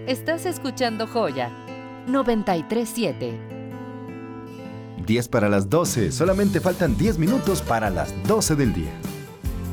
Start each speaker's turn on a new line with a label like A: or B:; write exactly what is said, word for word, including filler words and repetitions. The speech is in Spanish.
A: Estás escuchando Joya noventa y tres siete.
B: diez para las doce. Solamente faltan diez minutos para las doce del día.